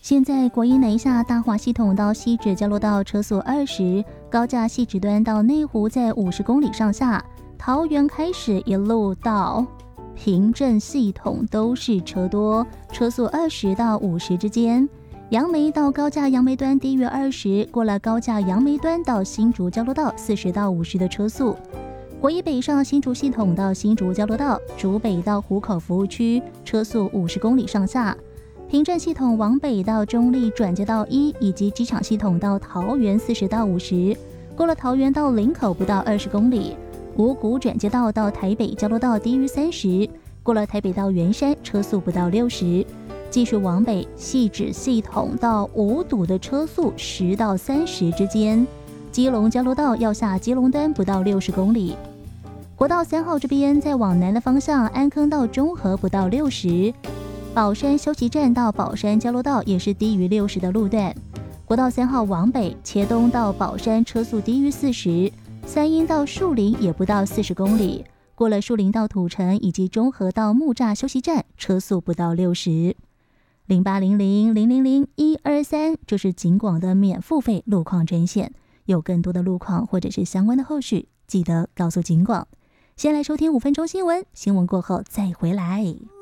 现在国一南下大华系统到汐止交流道车速20，高架汐止端到内湖在50公里上下，桃园开始一路到平镇系统都是车多，车速20到50之间。杨梅到高架杨梅端低于20，过了高架杨梅端到新竹交流道40到50的车速。国一北上新竹系统到新竹交流道，竹北到湖口服务区车速50公里上下。平镇系统往北到中立转接道1，以及机场系统到桃园40到50，过了桃园到林口不到20公里。五股转接道到台北交流道低于30，过了台北到圆山车速不到60。继续往北，汐止系统到五堵的车速10到30之间。基隆交流道要下基隆端不到60公里。国道3号这边再往南的方向，安坑到中和不到60。宝山休息站到宝山交流道也是低于60的路段。国道3号往北，茄东到宝山车速低于40，三鹰到树林也不到40公里，过了树林到土城以及中和到木栅休息站车速不到60。0800000123就是警广的免付费路况专线，有更多的路况或者是相关的后续，记得告诉警广。先来收听5分钟新闻，新闻过后再回来。